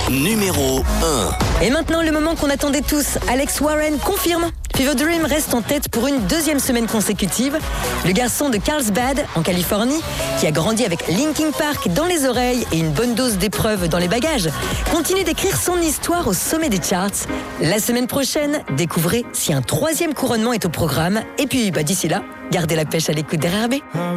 numéro 1. Et maintenant, le moment qu'on attendait tous. Alex Warren confirme. Fever Dream reste en tête pour une deuxième semaine consécutive. Le garçon de Carlsbad, en Californie, qui a grandi avec Linkin Park dans les oreilles et une bonne dose d'épreuves dans les bagages, continue d'écrire son histoire au sommet des charts. La semaine prochaine, découvrez si un troisième couronnement est au programme. Et puis, d'ici là, gardez la pêche à l'écoute d'RRB.